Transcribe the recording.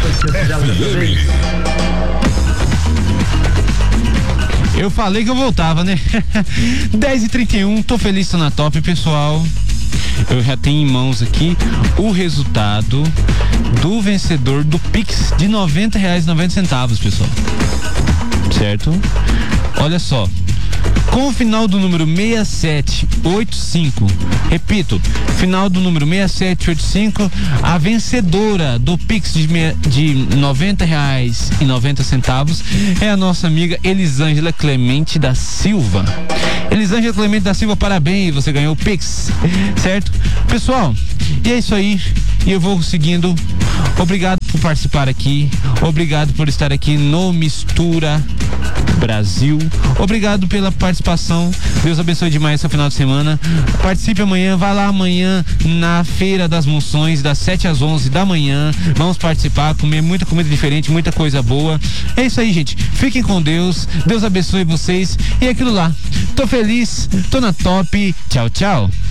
Eu falei que eu voltava, né? 10h31, tô feliz, tô na top, pessoal. Eu já tenho em mãos aqui o resultado do vencedor do Pix de R$90,90, pessoal. Certo? Olha só. Com o final do número 6785, repito, final do número 6785, a vencedora do Pix de R$90,90 é a nossa amiga Elisângela Clemente da Silva. Elisângela Clemente da Silva, parabéns, você ganhou o Pix, certo? Pessoal, e é isso aí, e eu vou seguindo. Obrigado por participar aqui, obrigado por estar aqui no Mistura Brasil, obrigado pela participação. Deus abençoe demais seu final de semana. Participe amanhã, vá lá amanhã na Feira das Monções, das 7 às 11 da manhã. Vamos participar, comer muita comida diferente, muita coisa boa. É isso aí, gente. Fiquem com Deus. Deus abençoe vocês. E é aquilo lá. Tô feliz, tô na top. Tchau, tchau.